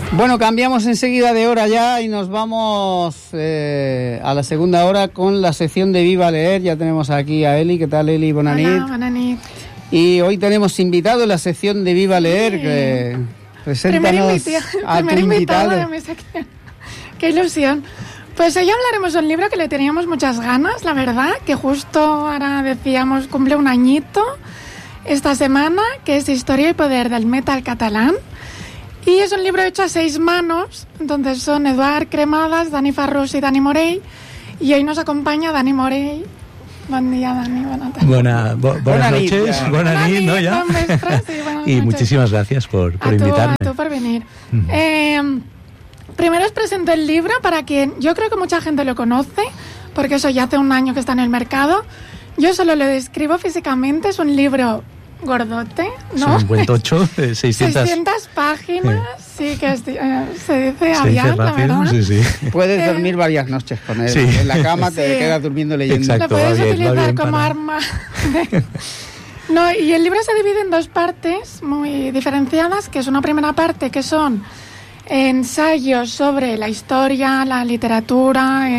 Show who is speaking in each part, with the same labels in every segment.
Speaker 1: Bueno, cambiamos enseguida de hora ya y nos vamos a la segunda hora con la sección de Viva Leer. Ya tenemos aquí a Eli. ¿Qué tal, Eli? Bona nit.
Speaker 2: Hola, bona nit.
Speaker 1: Y hoy tenemos invitado en la sección de Viva Leer. Que preséntanos a tu invitado
Speaker 2: de mi sección. Qué ilusión. Pues hoy hablaremos de un libro que le teníamos muchas ganas, la verdad, que justo ahora decíamos cumple un añito esta semana, que es Historia y poder del metal catalán. Y es un libro hecho a 6 manos, entonces son Eduard Cremades, Dani Farrús y Dani Morell, y hoy nos acompaña Dani Morell. Buen día, Dani, buenas tardes.
Speaker 3: Buenas noches, buenas nit, ¿no? Ya. Y muchísimas gracias por invitarme.
Speaker 2: A tú por venir. Primero os presento el libro para quien yo creo que mucha gente lo conoce, porque eso ya hace un año que está en el mercado. Yo solo lo describo físicamente, es un libro gordote, ¿no?
Speaker 3: Es un buen tocho, 600
Speaker 2: páginas, sí, que se dice aviar, la verdad.
Speaker 3: Sí.
Speaker 1: Puedes dormir varias noches con él. Sí. En la cama te quedas durmiendo leyendo.
Speaker 2: Lo
Speaker 3: Exacto,
Speaker 2: puedes utilizar como arma. No, y el libro se divide en 2 partes muy diferenciadas, que es una primera parte que son ensayos sobre la historia, la literatura,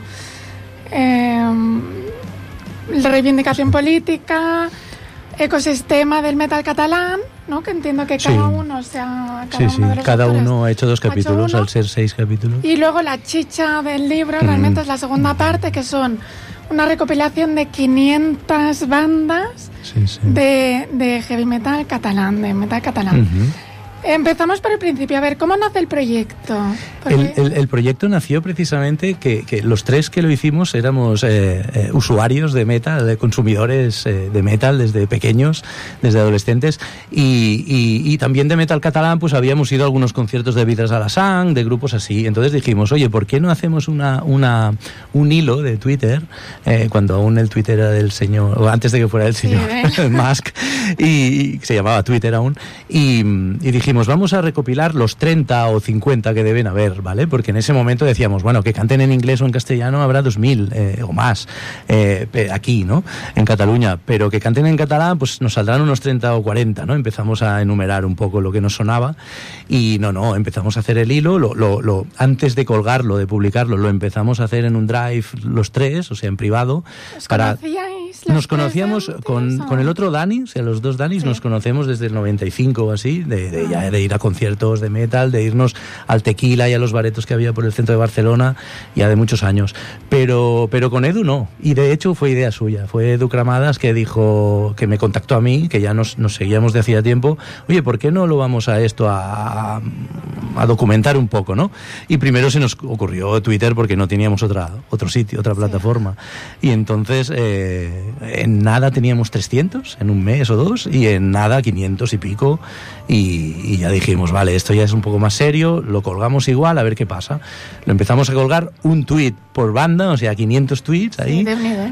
Speaker 2: la reivindicación política, ecosistema del metal catalán, ¿no? Que entiendo que cada uno sea...
Speaker 3: Cada uno ha hecho 2 capítulos, al ser 6 capítulos.
Speaker 2: Y luego la chicha del libro realmente es la segunda parte, que son una recopilación de 500 bandas de heavy metal catalán, de metal catalán. Empezamos por el principio. A ver, ¿cómo nace el proyecto?
Speaker 3: El proyecto nació precisamente que los 3 que lo hicimos éramos usuarios de metal, de consumidores de metal desde pequeños, desde adolescentes, y también de metal catalán. Pues habíamos ido a algunos conciertos de Vidres a la Sang, de grupos así. Entonces dijimos, oye, ¿por qué no hacemos un hilo de Twitter, cuando aún el Twitter era del señor, o antes de que fuera el señor Musk, y se llamaba Twitter aún, y dijimos, vamos a recopilar los 30 o 50 que deben haber, ¿vale? Porque en ese momento decíamos, bueno, que canten en inglés o en castellano habrá 2000 o más aquí, ¿no? En Cataluña, pero que canten en catalán, pues nos saldrán unos 30 o 40, ¿no? Empezamos a enumerar un poco lo que nos sonaba y empezamos a hacer el hilo, antes de colgarlo, de publicarlo, lo empezamos a hacer en un drive los 3, o sea, en privado. Nos conocíamos con el otro Dani, o sea, los 2 Danis nos conocemos desde el 95 o así, de ir a conciertos de metal, de irnos al Tequila y a los baretos que había por el centro de Barcelona, ya de muchos años. Pero con Edu no, y de hecho fue idea suya, fue Edu Cremades que dijo, que me contactó a mí, que ya nos seguíamos de hacía tiempo, oye, ¿por qué no lo vamos a esto a documentar un poco, ¿no? Y primero se nos ocurrió Twitter porque no teníamos otro sitio, otra plataforma, y entonces en nada teníamos 300 en un mes o 2, y en nada 500 y pico, y ya dijimos, vale, esto ya es un poco más serio, lo colgamos igual, a ver qué pasa. Lo empezamos a colgar un tweet por banda, o sea, 500 tweets ahí,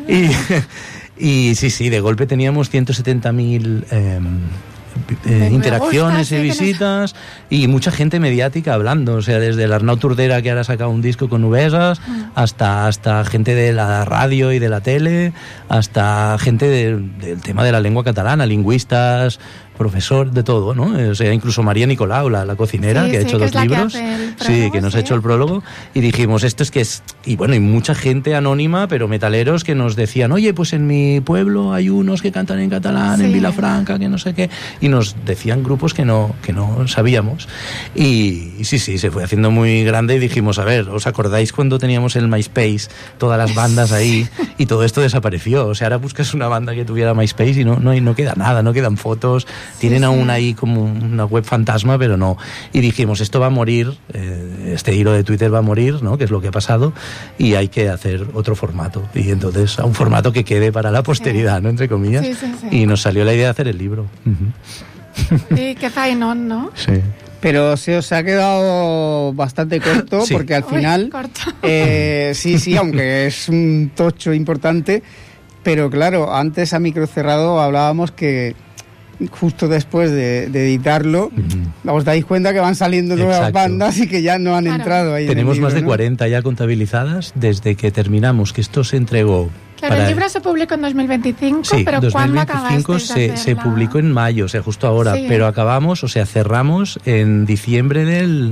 Speaker 3: y sí, de golpe teníamos 170.000 interacciones y visitas, y mucha gente mediática hablando, o sea, desde el Arnau Tordera, que ahora ha sacado un disco con Nubesas, hasta gente de la radio y de la tele, hasta gente del tema de la lengua catalana, lingüistas, profesor, de todo, ¿no? O sea, incluso María Nicolau, la cocinera, que ha hecho 2 libros, que nos ha hecho el prólogo, y dijimos, esto es que es... Y bueno, y mucha gente anónima, pero metaleros, que nos decían, oye, pues en mi pueblo hay unos que cantan en catalán, en Vilafranca, que no sé qué, y nos decían grupos que no sabíamos, y sí, se fue haciendo muy grande, y dijimos, a ver, ¿os acordáis cuando teníamos el MySpace, todas las bandas ahí, y todo esto desapareció? O sea, ahora buscas una banda que tuviera MySpace y no queda nada, no quedan fotos. Tienen aún ahí como una web fantasma, pero no. Y dijimos, esto va a morir, este hilo de Twitter va a morir, ¿no? Que es lo que ha pasado, y hay que hacer otro formato. Y entonces, a un formato que quede para la posteridad, ¿no? Entre comillas. Y nos salió la idea de hacer el libro.
Speaker 2: Sí, qué faenón, ¿no?
Speaker 3: Sí.
Speaker 1: Pero se os ha quedado bastante corto, porque al final... sí, aunque es un tocho importante, pero claro, antes a micro cerrado hablábamos que justo después de editarlo, os dais cuenta que van saliendo nuevas bandas y que ya no han entrado ahí.
Speaker 3: Tenemos
Speaker 1: en el libro,
Speaker 3: más de 40 ya contabilizadas desde que terminamos, que esto se entregó
Speaker 2: Claro, el libro se publicó en 2025,
Speaker 3: sí,
Speaker 2: pero
Speaker 3: 2025 se publicó en mayo, o sea, justo ahora, sí. Pero acabamos, o sea, cerramos en diciembre del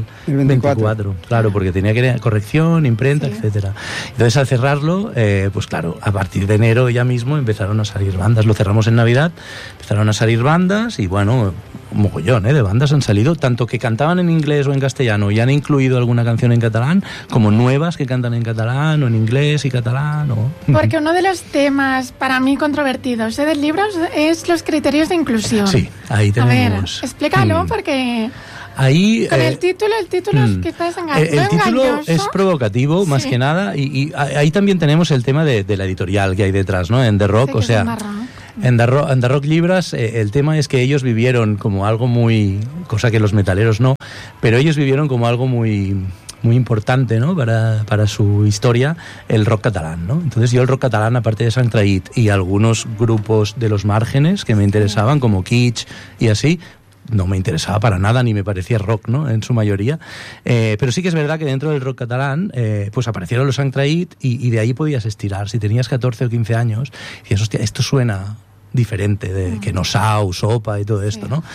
Speaker 3: 24. Claro, porque tenía que ir corrección, imprenta, etcétera. Entonces, al cerrarlo, pues claro, a partir de enero ya mismo empezaron a salir bandas. Lo cerramos en Navidad, empezaron a salir bandas y bueno, un mogollón de bandas han salido, tanto que cantaban en inglés o en castellano y han incluido alguna canción en catalán, como nuevas que cantan en catalán o en inglés y catalán.
Speaker 2: Porque uno de los temas para mí controvertidos del libro es los criterios de inclusión.
Speaker 3: Sí, ahí tenemos.
Speaker 2: A ver, explícalo porque...
Speaker 3: Ahí,
Speaker 2: con el título quizás
Speaker 3: el título es provocativo, más que nada, y ahí también tenemos el tema de la editorial que hay detrás, ¿no? En The Rock, o sea... En The Rock Libras el tema es que ellos vivieron como algo muy... cosa que los metaleros no, pero ellos vivieron como algo muy importante, ¿no? para su historia, el rock catalán, ¿no? Entonces yo el rock catalán, aparte de Sant Traït y algunos grupos de los márgenes que me interesaban, como Kitsch y así, no me interesaba para nada, ni me parecía rock, ¿no? En su mayoría. Pero sí que es verdad que dentro del rock catalán, pues aparecieron los Sant Traït y de ahí podías estirar. Si tenías 14 o 15 años, y dices, hostia, esto suena diferente de que Nosau, Sopa y todo esto, ¿no?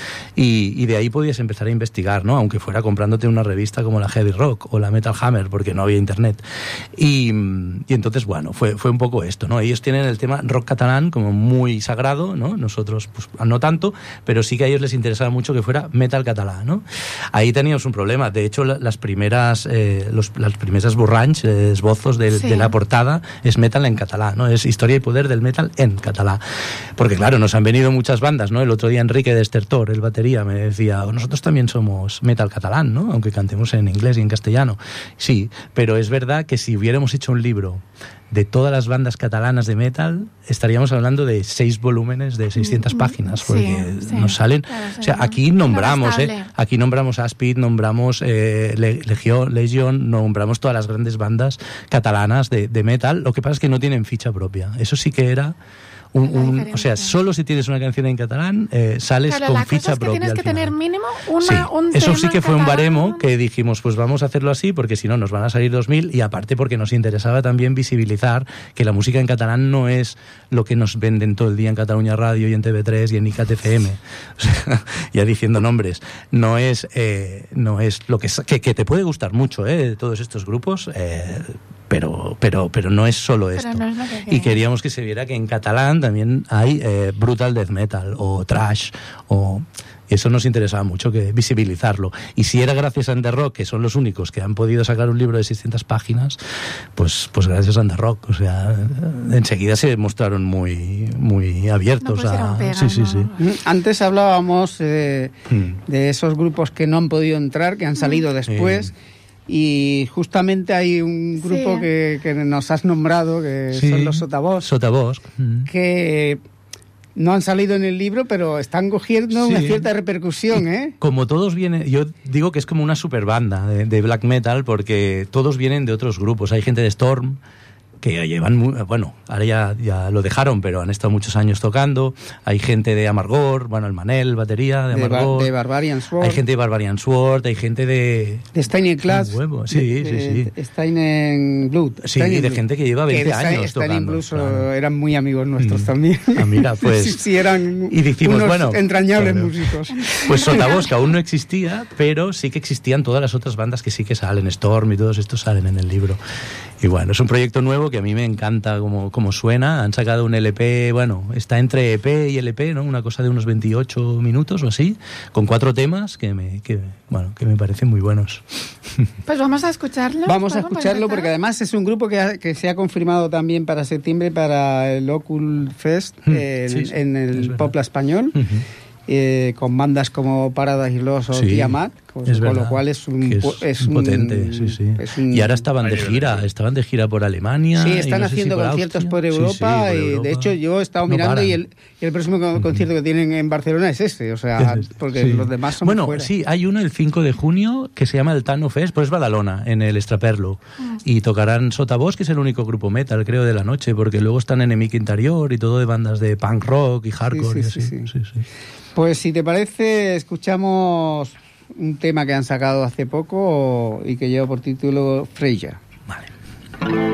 Speaker 3: Y de ahí podías empezar a investigar, ¿no? Aunque fuera comprándote una revista como la Heavy Rock o la Metal Hammer, porque no había internet. Y entonces, bueno, fue un poco esto, ¿no? Ellos tienen el tema rock catalán como muy sagrado, ¿no? Nosotros, pues, no tanto, pero sí que a ellos les interesaba mucho que fuera metal catalán, ¿no? Ahí teníamos un problema. De hecho, las primeras esborranys, esbozos de la portada, es metal en catalán, ¿no? Es historia y poder del metal en catalán. Porque claro, nos han venido muchas bandas, ¿no? El otro día Enrique de Estertor, el batería, me decía, nosotros también somos metal catalán, ¿no? Aunque cantemos en inglés y en castellano. Sí, pero es verdad que si hubiéramos hecho un libro de todas las bandas catalanas de metal, estaríamos hablando de 6 volúmenes de 600 páginas, porque nos salen... Claro, o sea, aquí nombramos, aquí nombramos Aspid, nombramos Legión, nombramos todas las grandes bandas catalanas de metal. Lo que pasa es que no tienen ficha propia. Eso sí que era... o sea, solo si tienes una canción en catalán sales con ficha propia.
Speaker 2: Tienes que tener mínimo un
Speaker 3: eso
Speaker 2: tema
Speaker 3: sí que fue un
Speaker 2: catalán.
Speaker 3: baremo que dijimos, pues vamos a hacerlo así, porque si no nos van a salir 2000, y aparte porque nos interesaba también visibilizar que la música en catalán no es lo que nos venden todo el día en Cataluña Radio y en TV3 y en ICAT FM. O sea, ya diciendo nombres, no es lo que te puede gustar mucho, todos estos grupos, pero no es solo esto.
Speaker 2: No es
Speaker 3: y queríamos que se viera que en catalán también hay brutal death metal o thrash y eso nos interesaba mucho, que visibilizarlo. Y si era gracias a The Rock, que son los únicos que han podido sacar un libro de 600 páginas, pues gracias a The Rock. O sea, enseguida se mostraron muy abiertos a...
Speaker 2: Sí.
Speaker 1: Antes hablábamos de esos grupos que no han podido entrar, que han salido después. Y justamente hay un grupo que nos has nombrado, que son los Sotabosc, que no han salido en el libro, pero están cogiendo una cierta repercusión,
Speaker 3: Como todos vienen, yo digo que es como una super banda de black metal, porque todos vienen de otros grupos. Hay gente de Storm, que llevan, ahora ya lo dejaron, pero han estado muchos años tocando. Hay gente de Amargor, el Manel, batería de Amargor.
Speaker 1: De Barbarian Sword.
Speaker 3: Hay gente de Barbarian Sword, hay gente de
Speaker 1: Steinen Class.
Speaker 3: Sí.
Speaker 1: Steinen Blood.
Speaker 3: Sí, de gente que lleva 20 años tocando.
Speaker 1: Incluso eran muy amigos nuestros también.
Speaker 3: Mira, pues...
Speaker 1: sí, eran
Speaker 3: y dijimos,
Speaker 1: unos entrañables músicos.
Speaker 3: Pues Sotabosc aún no existía, pero sí que existían todas las otras bandas que sí que salen, Storm y todos estos salen en el libro. Y bueno, es un proyecto nuevo que a mí me encanta como suena. Han sacado un LP, está entre EP y LP, ¿no? Una cosa de unos 28 minutos o así, con 4 temas que me parecen muy buenos.
Speaker 2: Pues vamos a escucharlo.
Speaker 1: Vamos a escucharlo porque además es un grupo que se ha confirmado también para septiembre para el Ocult Fest en el Popla Español. Con bandas como Paradise Lost o Tiamat, con lo cual es
Speaker 3: potente, y ahora estaban de gira por Alemania.
Speaker 1: Sí, están haciendo conciertos por Europa, y de hecho yo he estado mirando y el próximo concierto que tienen en Barcelona es ese, o sea, porque los demás son fuera.
Speaker 3: Sí, hay uno el 5 de junio que se llama el Tano Fest, pues es Badalona, en el Estraperlo, y tocarán Sotabosc, que es el único grupo metal, creo, de la noche, porque luego están Enemic Interior y todo de bandas de punk rock y hardcore
Speaker 1: sí. Pues si te parece, escuchamos un tema que han sacado hace poco y que lleva por título Freya.
Speaker 3: Vale.